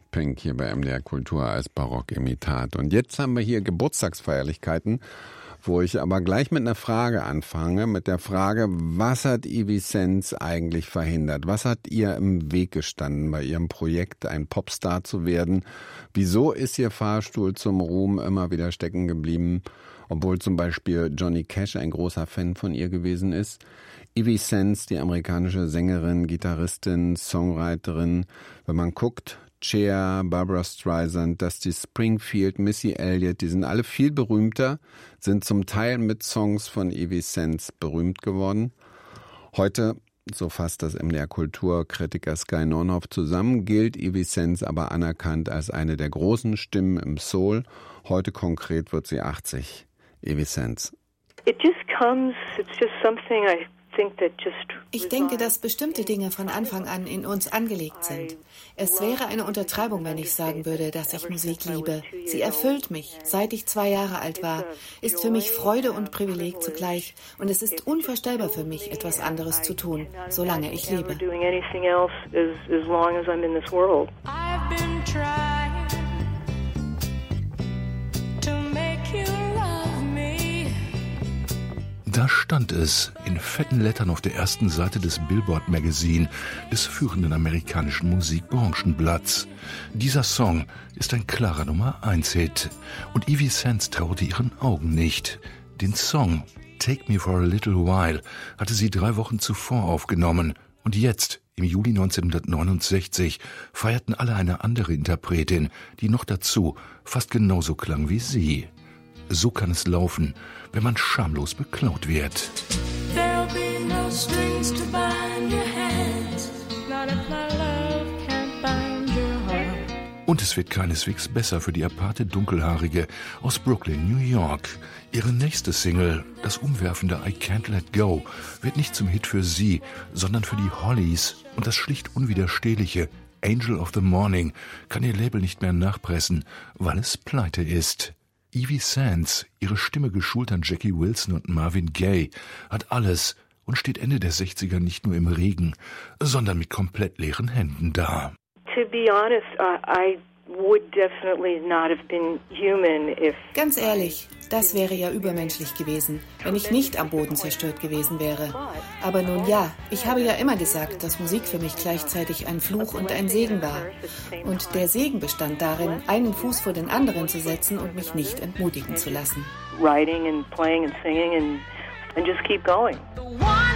Pink hier bei MDR Kultur als Barockimitat. Und jetzt haben wir hier Geburtstagsfeierlichkeiten, wo ich aber gleich mit einer Frage anfange, mit der Frage, was hat Ivy Sense eigentlich verhindert? Was hat ihr im Weg gestanden bei ihrem Projekt, ein Popstar zu werden? Wieso ist ihr Fahrstuhl zum Ruhm immer wieder stecken geblieben, obwohl zum Beispiel Johnny Cash ein großer Fan von ihr gewesen ist? Ivy Sense, die amerikanische Sängerin, Gitarristin, Songwriterin, wenn man guckt, Cher, Barbra Streisand, Dusty Springfield, Missy Elliott, die sind alle viel berühmter, sind zum Teil mit Songs von Ivy Sense berühmt geworden. Heute, so fasst das MDR Kulturkritiker Sky Nonhoff zusammen, gilt Ivy Sense aber anerkannt als eine der großen Stimmen im Soul. Heute konkret wird sie 80. Ivy Sense. Ich denke, dass bestimmte Dinge von Anfang an in uns angelegt sind. Es wäre eine Untertreibung, wenn ich sagen würde, dass ich Musik liebe. Sie erfüllt mich, seit ich 2 Jahre alt war, ist für mich Freude und Privileg zugleich. Und es ist unvorstellbar für mich, etwas anderes zu tun, solange ich lebe. Da stand es in fetten Lettern auf der ersten Seite des Billboard Magazine, des führenden amerikanischen Musikbranchenblatts. Dieser Song ist ein klarer Nummer-1-Hit. Und Ivy Sense traute ihren Augen nicht. Den Song Take Me for a Little While hatte sie 3 Wochen zuvor aufgenommen. Und jetzt, im Juli 1969, feierten alle eine andere Interpretin, die noch dazu fast genauso klang wie sie. So kann es laufen, wenn man schamlos beklaut wird. Und es wird keineswegs besser für die aparte Dunkelhaarige aus Brooklyn, New York. Ihre nächste Single, das umwerfende I Can't Let Go, wird nicht zum Hit für sie, sondern für die Hollies. Und das schlicht unwiderstehliche Angel of the Morning kann ihr Label nicht mehr nachpressen, weil es pleite ist. Ivy Sense, ihre Stimme geschult an Jackie Wilson und Marvin Gaye, hat alles und steht Ende der 60er nicht nur im Regen, sondern mit komplett leeren Händen da. To be honest, I would definitely not have been human if... Ganz ehrlich, das wäre ja übermenschlich gewesen, wenn ich nicht am Boden zerstört gewesen wäre. Aber nun ja, ich habe ja immer gesagt, dass Musik für mich gleichzeitig ein Fluch und ein Segen war. Und der Segen bestand darin, einen Fuß vor den anderen zu setzen und mich nicht entmutigen zu lassen. Writing and playing and singing and just keep going.